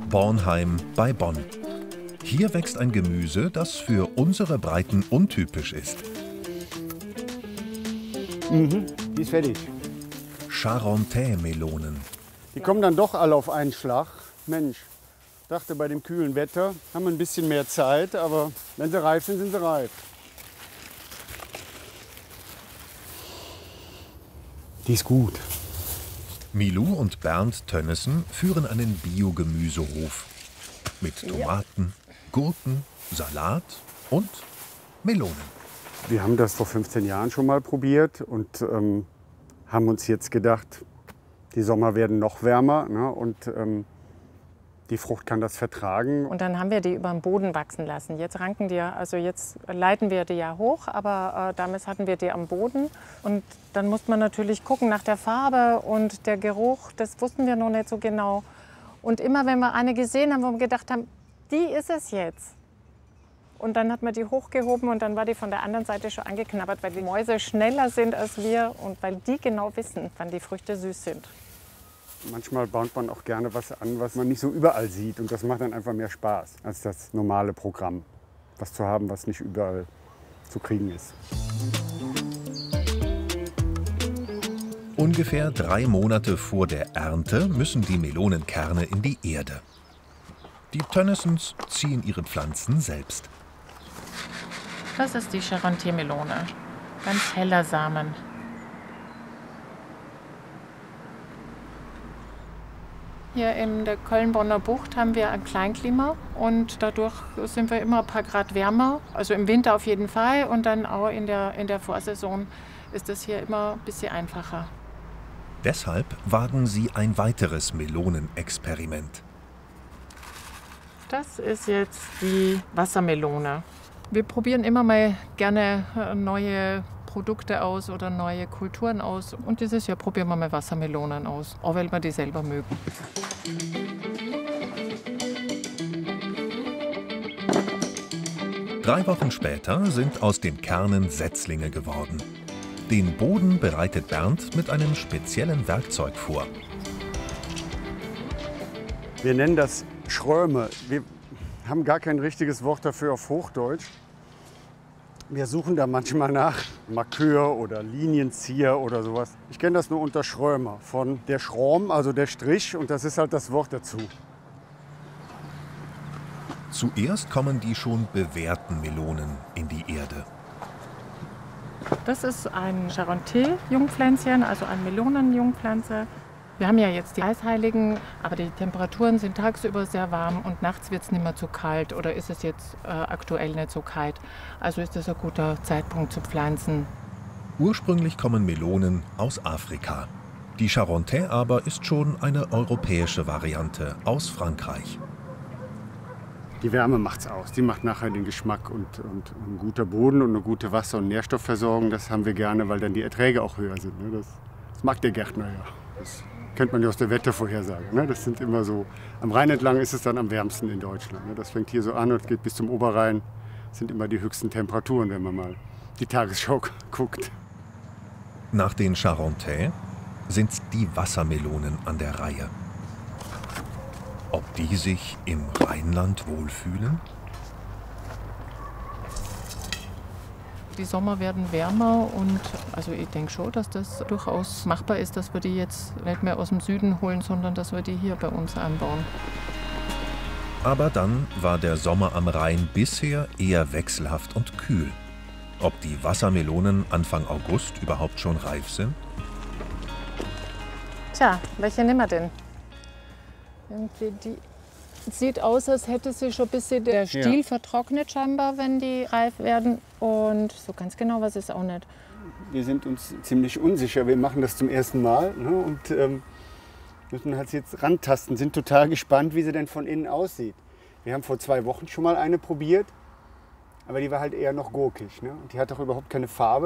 Bornheim bei Bonn. Hier wächst ein Gemüse, das für unsere Breiten untypisch ist. Die ist fertig. Charentais-Melonen. Die kommen dann doch alle auf einen Schlag. Mensch, dachte bei dem kühlen Wetter haben wir ein bisschen mehr Zeit, aber wenn sie reif sind, sind sie reif. Die ist gut. Milou und Bernd Tönnissen führen einen Biogemüsehof. Mit Tomaten, Gurken, Salat und Melonen. Wir haben das vor 15 Jahren schon mal probiert und haben uns jetzt gedacht, die Sommer werden noch wärmer, ne, und die Frucht kann das vertragen. Und dann haben wir die über den Boden wachsen lassen. Jetzt ranken die, also jetzt leiten wir die ja hoch, aber damals hatten wir die am Boden. Und dann musste man natürlich gucken nach der Farbe und der Geruch, das wussten wir noch nicht so genau. Und immer wenn wir eine gesehen haben, wo wir gedacht haben, die ist es jetzt. Und dann hat man die hochgehoben und dann war die von der anderen Seite schon angeknabbert, weil die Mäuse schneller sind als wir und weil die genau wissen, wann die Früchte süß sind. Manchmal baut man auch gerne was an, was man nicht so überall sieht. Und das macht dann einfach mehr Spaß als das normale Programm. Was zu haben, was nicht überall zu kriegen ist. Ungefähr 3 Monate vor der Ernte müssen die Melonenkerne in die Erde. Die Tönnisens ziehen ihre Pflanzen selbst. Das ist die Charentais-Melone. Ganz heller Samen. Hier in der Köln-Bonner Bucht haben wir ein Kleinklima und dadurch sind wir immer ein paar Grad wärmer. Also im Winter auf jeden Fall und dann auch in der Vorsaison ist es hier immer ein bisschen einfacher. Deshalb wagen sie ein weiteres Melonenexperiment. Das ist jetzt die Wassermelone. Wir probieren immer mal gerne neue Produkte aus oder neue Kulturen aus. Und dieses Jahr probieren wir mal Wassermelonen aus, auch weil wir die selber mögen. Drei Wochen später sind aus den Kernen Setzlinge geworden. Den Boden bereitet Bernd mit einem speziellen Werkzeug vor. Wir nennen das Schröme. Wir haben gar kein richtiges Wort dafür auf Hochdeutsch. Wir suchen da manchmal nach Markeur oder Linienzieher oder sowas. Ich kenne das nur unter Schrömer, von der Schrom, also der Strich, und das ist halt das Wort dazu. Zuerst kommen die schon bewährten Melonen in die Erde. Das ist ein Charentais-Jungpflänzchen, also eine Melonenjungpflanze. Wir haben ja jetzt die Eisheiligen, aber die Temperaturen sind tagsüber sehr warm und nachts wird es nicht mehr zu kalt oder ist es jetzt aktuell nicht so kalt. Also ist das ein guter Zeitpunkt zu pflanzen. Ursprünglich kommen Melonen aus Afrika. Die Charentais aber ist schon eine europäische Variante aus Frankreich. Die Wärme macht's aus. Die macht nachher den Geschmack und ein guter Boden und eine gute Wasser- und Nährstoffversorgung. Das haben wir gerne, weil dann die Erträge auch höher sind. Ne? Das mag der Gärtner ja. Das kennt man ja aus der Wettervorhersage. Ne? Das sind immer so. Am Rhein entlang ist es dann am wärmsten in Deutschland. Ne? Das fängt hier so an und geht bis zum Oberrhein. Das sind immer die höchsten Temperaturen, wenn man mal die Tagesschau guckt. Nach den Charentais sind die Wassermelonen an der Reihe. Ob die sich im Rheinland wohlfühlen? Die Sommer werden wärmer und also ich denke schon, dass das durchaus machbar ist, dass wir die jetzt nicht mehr aus dem Süden holen, sondern dass wir die hier bei uns anbauen. Aber dann war der Sommer am Rhein bisher eher wechselhaft und kühl. Ob die Wassermelonen Anfang August überhaupt schon reif sind? Tja, welche nehmen wir denn? Irgendwie die sieht aus, als hätte sie schon ein bisschen der Stiel vertrocknet scheinbar, wenn die reif werden. Und so ganz genau weiß ich es auch nicht. Wir sind uns ziemlich unsicher. Wir machen das zum ersten Mal, ne? Und müssen halt jetzt rantasten. Sind total gespannt, wie sie denn von innen aussieht. Wir haben vor 2 Wochen schon mal eine probiert, aber die war halt eher noch gurkig. Ne? Und die hat auch überhaupt keine Farbe.